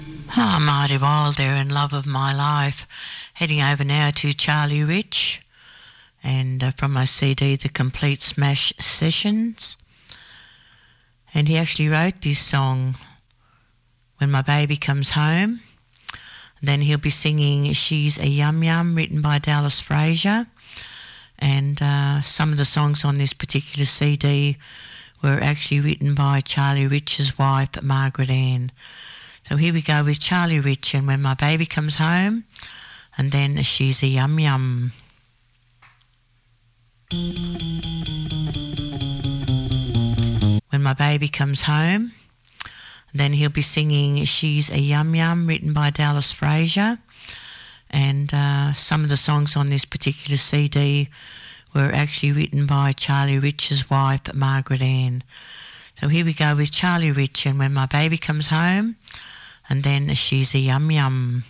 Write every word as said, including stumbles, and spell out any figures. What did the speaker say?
Oh, Marty Wilde there in Love of My Life. Heading over now to Charlie Rich and uh, from my C D The Complete Smash Sessions. And he actually wrote this song when my baby comes home. Then he'll be singing She's a Yum Yum, written by Dallas Frazier. And uh, some of the songs on this particular C D were actually written by Charlie Rich's wife, Margaret Ann. So here we go with Charlie Rich and When My Baby Comes Home, and then She's a Yum Yum. When My Baby Comes Home, then he'll be singing She's a Yum Yum, written by Dallas Frazier. And uh, some of the songs on this particular C D were actually written by Charlie Rich's wife, Margaret Ann. So here we go with Charlie Rich and When My Baby Comes Home, and then She's a Yum Yum.